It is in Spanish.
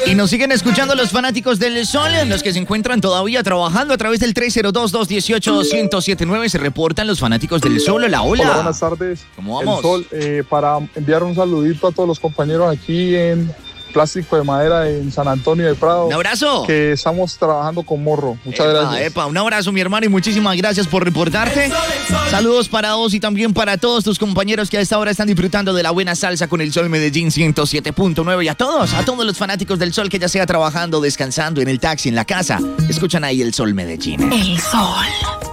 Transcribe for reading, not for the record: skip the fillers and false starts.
Y nos siguen escuchando los fanáticos del Sol, los que se encuentran todavía trabajando a través del 302-218-1079. Se reportan los fanáticos del Sol. Hola, hola. Hola, buenas tardes. ¿Cómo vamos? El Sol, para enviar un saludito a todos los compañeros aquí en Plástico de Madera en San Antonio de Prado. Un abrazo. Que estamos trabajando con morro. Muchas gracias. Un abrazo, mi hermano, y muchísimas gracias por reportarte. Saludos para vos y también para todos tus compañeros que a esta hora están disfrutando de la buena salsa con el Sol Medellín 107.9. Y a todos los fanáticos del Sol, que ya sea trabajando, descansando, en el taxi, en la casa, escuchan ahí el Sol Medellín. El Sol.